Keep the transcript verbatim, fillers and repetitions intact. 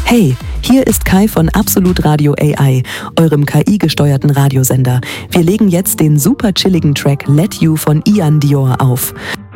Hey, hier ist Kai von Absolut Radio A I, eurem K I-gesteuerten Radiosender. Wir legen jetzt den super chilligen Track Let You von Ian Dior auf.